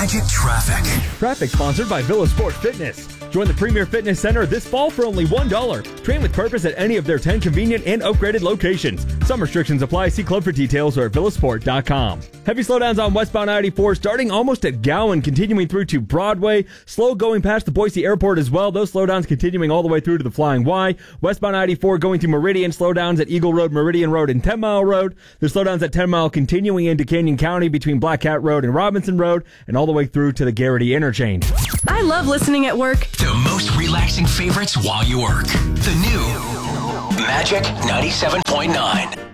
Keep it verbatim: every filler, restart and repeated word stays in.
Magic Traffic. Traffic sponsored by Villa Sport Fitness. Join the Premier Fitness Center this fall for only one dollar. Train with purpose at any of their ten convenient and upgraded locations. Some restrictions apply. See club for details or at villasport dot com. Heavy slowdowns on westbound I eighty-four starting almost at Gowan, continuing through to Broadway. Slow going past the Boise Airport as well. Those slowdowns continuing all the way through to the Flying Y. Westbound I eighty-four going to Meridian. Slowdowns at Eagle Road, Meridian Road, and ten mile Road. The slowdowns at ten mile continuing into Canyon County between Black Cat Road and Robinson Road, and all the way through to the Garrity interchange. I love listening at work. The most relaxing favorites while you work. The new Magic ninety-seven point nine.